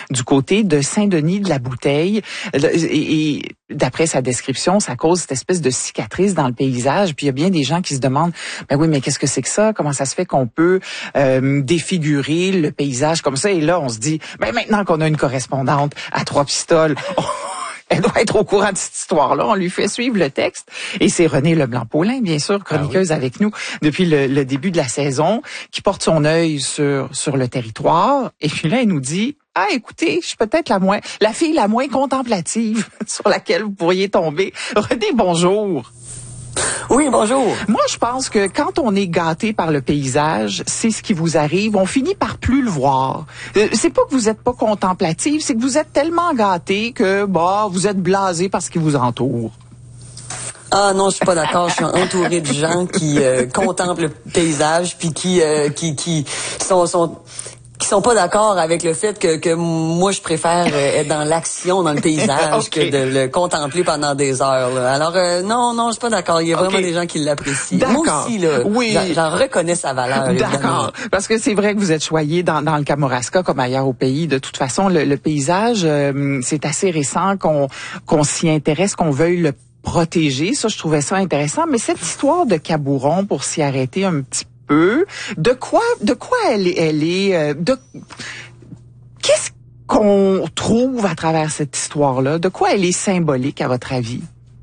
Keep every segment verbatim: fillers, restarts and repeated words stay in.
du côté de Saint-Denis de la Bouteille. Et, et d'après sa description, ça cause cette espèce de cicatrice dans le paysage. Puis il y a bien des gens qui se demandent, ben oui, mais qu'est-ce que c'est que ça? Comment ça se fait qu'on peut euh, défigurer le paysage comme ça? Et là, on se dit, ben maintenant qu'on a une correspondante à Trois-Pistoles, elle doit être au courant de cette histoire-là. On lui fait suivre le texte. Et c'est Renée Leblanc-Paulin, bien sûr, chroniqueuse ah oui. avec nous depuis le, le début de la saison, qui porte son œil sur, sur le territoire. Et puis là, elle nous dit, ah, écoutez, je suis peut-être la moins, la fille la moins contemplative sur laquelle vous pourriez tomber. Renée, bonjour. Oui, bonjour. Moi, je pense que quand on est gâté par le paysage, c'est ce qui vous arrive. On finit par plus le voir. Euh, c'est pas que vous êtes pas contemplative, c'est que vous êtes tellement gâté que, bah, vous êtes blasé par ce qui vous entoure. Ah non, je suis pas d'accord. Je suis entouré de gens qui euh, contemplent le paysage puis qui euh, qui qui sont sont qui sont pas d'accord avec le fait que que moi je préfère euh, être dans l'action, dans le paysage okay. que de le contempler pendant des heures. Là. Alors euh, non non, je suis pas d'accord. Il y a vraiment okay. des gens qui l'apprécient. D'accord. Moi aussi là, oui. j'en reconnais sa valeur. D'accord. Évidemment. Parce que c'est vrai que vous êtes choyé dans dans le Kamouraska comme ailleurs au pays. De toute façon, le, le paysage, euh, c'est assez récent qu'on qu'on s'y intéresse, qu'on veuille le protéger. Ça, je trouvais ça intéressant. Mais cette histoire de Cabouron, pour s'y arrêter un petit peu, peu. De quoi, de quoi elle est, elle est, de, qu'est-ce qu'on trouve à travers cette histoire-là? De quoi elle est symbolique, à votre avis?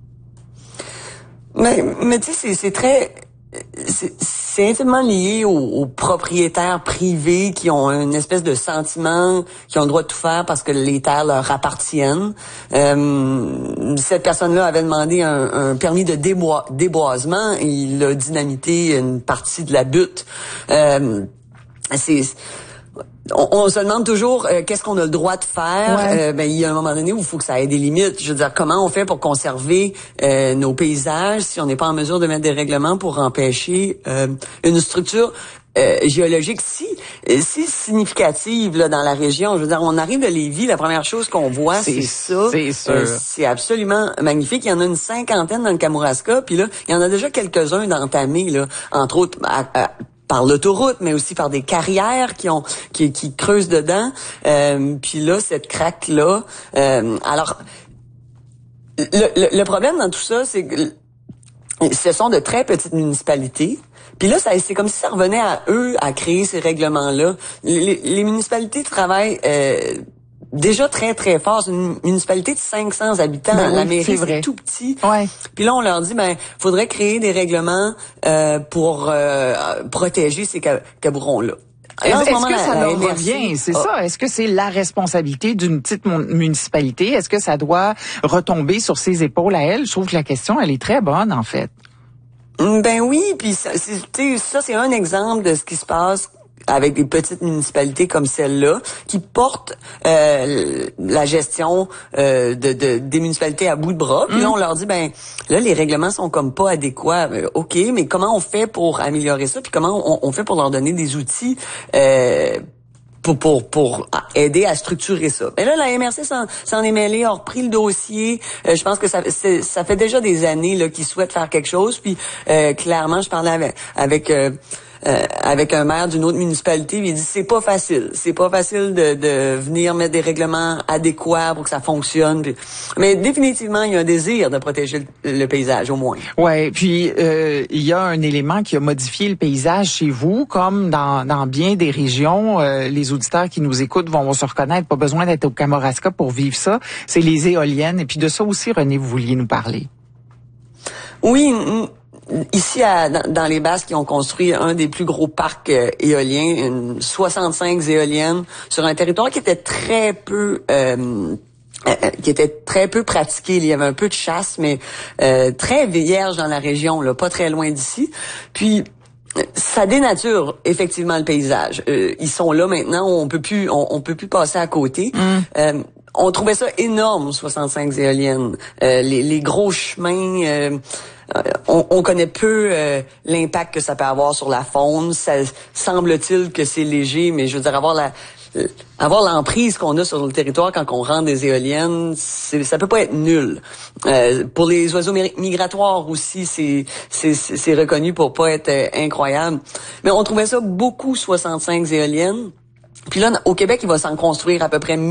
Mais, mais tu sais, c'est, c'est très, c'est, c'est intimement lié aux, aux propriétaires privés qui ont une espèce de sentiment, qui ont le droit de tout faire parce que les terres leur appartiennent. Euh, cette personne-là avait demandé un, un permis de débois, déboisement et il a dynamité une partie de la butte. Euh, c'est... On, on se demande toujours euh, qu'est-ce qu'on a le droit de faire. Ouais. Euh, ben il y a un moment donné où il faut que ça ait des limites. Je veux dire, comment on fait pour conserver euh, nos paysages si on n'est pas en mesure de mettre des règlements pour empêcher euh, une structure euh, géologique si si significative là dans la région. Je veux dire, on arrive de Lévis, la première chose qu'on voit c'est, c'est ça. C'est sûr. Euh, c'est absolument magnifique. Il y en a une cinquantaine dans le Kamouraska, puis là il y en a déjà quelques-uns d'entamés là, entre autres. À, à, par l'autoroute, mais aussi par des carrières qui ont qui, qui creusent dedans. Euh, puis là, cette craque-là. Euh, alors, le, le, le problème dans tout ça, c'est que ce sont de très petites municipalités. Puis là, ça, c'est comme si ça revenait à eux à créer ces règlements-là. Les, les municipalités travaillent euh, déjà très, très fort. C'est une municipalité de cinq cents habitants. Ben, la mairie, c'est, c'est tout petit. Ouais. Puis là, on leur dit, ben, faudrait créer des règlements euh, pour euh, protéger ces cabourons-là. Alors, est-ce, est-ce que ça leur revient? C'est ah. ça. Est-ce que c'est la responsabilité d'une petite municipalité? Est-ce que ça doit retomber sur ses épaules à elle? Je trouve que la question, elle est très bonne, en fait. Ben oui, puis ça, c'est, ça, c'est un exemple de ce qui se passe avec des petites municipalités comme celle-là, qui portent euh, la gestion euh, de, de des municipalités à bout de bras. Puis mmh. là, on leur dit, ben là, les règlements sont comme pas adéquats. Euh, OK, mais comment on fait pour améliorer ça? Puis comment on, on fait pour leur donner des outils euh, pour pour pour aider à structurer ça. Mais là, la M R C s'en, s'en est mêlée, a repris le dossier. Euh, je pense que ça c'est, ça fait déjà des années là qu'ils souhaitent faire quelque chose. Puis euh, clairement, je parlais avec avec euh, Euh, avec un maire d'une autre municipalité, il dit c'est pas facile, c'est pas facile de, de venir mettre des règlements adéquats pour que ça fonctionne. Puis, mais définitivement, il y a un désir de protéger le, le paysage au moins. Ouais, puis euh, il y a un élément qui a modifié le paysage chez vous, comme dans, dans bien des régions. Euh, les auditeurs qui nous écoutent vont, vont se reconnaître. Pas besoin d'être au Kamouraska pour vivre ça. C'est les éoliennes. Et puis de ça aussi, Renée, vous vouliez nous parler. Oui. N- Ici, à, dans, dans les Basses, qui ont construit un des plus gros parcs euh, éoliens, une soixante-cinq éoliennes, sur un territoire qui était très peu... Euh, euh, qui était très peu pratiqué. Il y avait un peu de chasse, mais euh, très vierge dans la région, là, pas très loin d'ici. Puis, ça dénature effectivement le paysage. Euh, ils sont là maintenant, on peut plus, on, on peut plus passer à côté. Mm. Euh, on trouvait ça énorme, soixante-cinq éoliennes. Euh, les, les gros chemins... Euh, On, on connaît peu euh, l'impact que ça peut avoir sur la faune. Ça semble-t-il que c'est léger, mais je veux dire avoir la euh, avoir l'emprise qu'on a sur le territoire quand on rentre des éoliennes, c'est, ça peut pas être nul. Euh, pour les oiseaux migratoires aussi, c'est c'est c'est reconnu pour pas être euh, incroyable. Mais on trouvait ça beaucoup soixante-cinq éoliennes. Puis là, au Québec, il va s'en construire à peu près